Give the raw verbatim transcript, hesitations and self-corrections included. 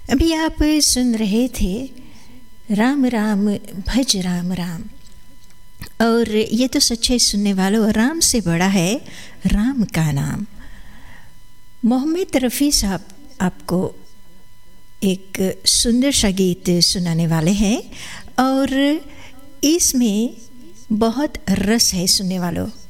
अभी आप सुन रहे थे राम राम भज राम राम। और ये तो सच्चे सुनने वालों, राम से बड़ा है राम का नाम। मोहम्मद रफ़ी साहब आपको एक सुंदर सा गीत सुनाने वाले हैं और इसमें बहुत रस है सुनने वालों।